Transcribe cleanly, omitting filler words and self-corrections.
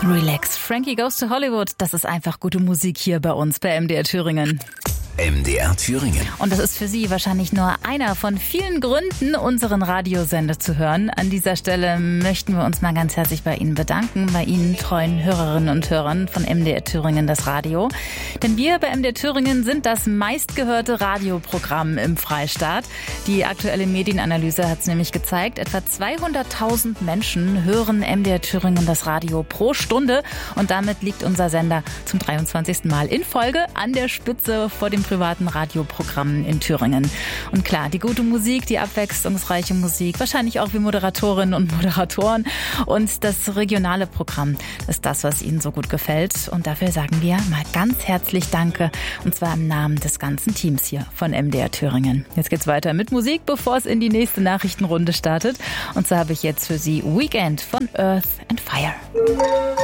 Relax. Frankie Goes to Hollywood. Das ist einfach gute Musik hier bei uns bei MDR Thüringen. MDR Thüringen. Und das ist für Sie wahrscheinlich nur einer von vielen Gründen, unseren Radiosender zu hören. An dieser Stelle möchten wir uns mal ganz herzlich bei Ihnen bedanken, bei Ihnen treuen Hörerinnen und Hörern von MDR Thüringen, das Radio. Denn wir bei MDR Thüringen sind das meistgehörte Radioprogramm im Freistaat. Die aktuelle Medienanalyse hat es nämlich gezeigt, etwa 200.000 Menschen hören MDR Thüringen das Radio pro Stunde. Und damit liegt unser Sender zum 23. Mal in Folge an der Spitze vor dem privaten Radioprogrammen in Thüringen. Und klar, die gute Musik, die abwechslungsreiche Musik, wahrscheinlich auch wie Moderatorinnen und Moderatoren und das regionale Programm ist das, was Ihnen so gut gefällt. Und dafür sagen wir mal ganz herzlich Danke, und zwar im Namen des ganzen Teams hier von MDR Thüringen. Jetzt geht's weiter mit Musik, bevor es in die nächste Nachrichtenrunde startet. Und so habe ich jetzt für Sie Weekend von Earth and Fire.